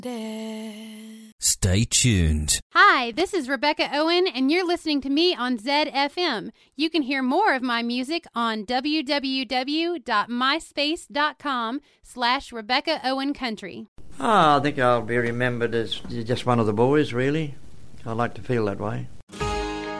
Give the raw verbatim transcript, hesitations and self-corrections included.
Stay tuned. Hi, this is Rebecca Owen, and you're listening to me on Zed F M. You can hear more of my music on www.myspace.com slash Rebecca Owen Country. Oh, I think I'll be remembered as just one of the boys, really. I like to feel that way.